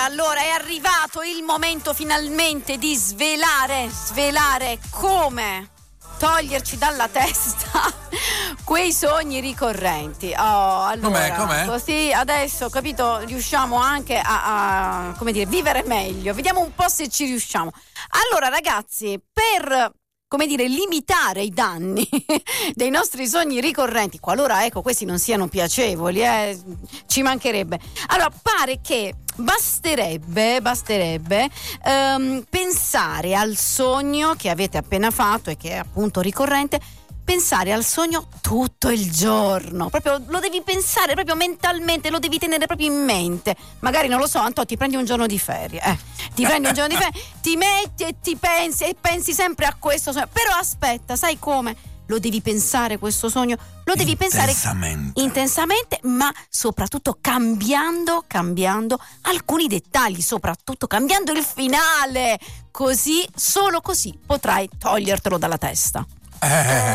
Allora è arrivato il momento finalmente di svelare come toglierci dalla testa quei sogni ricorrenti. Allora, com'è? Così adesso, capito, riusciamo anche a come dire, vivere meglio. Vediamo un po' se ci riusciamo. Allora, ragazzi, per limitare i danni dei nostri sogni ricorrenti, qualora questi non siano piacevoli, ci mancherebbe. Allora, pare che basterebbe pensare al sogno che avete appena fatto e che è appunto ricorrente, pensare al sogno tutto il giorno, proprio lo devi pensare proprio mentalmente, lo devi tenere proprio in mente. Magari, non lo so, Anto, ti prendi un giorno di ferie, ti metti e ti pensi sempre a questo sogno. Però aspetta, sai come? Lo devi pensare questo sogno, lo devi pensare intensamente, ma soprattutto cambiando alcuni dettagli, soprattutto cambiando il finale, così, solo così potrai togliertelo dalla testa.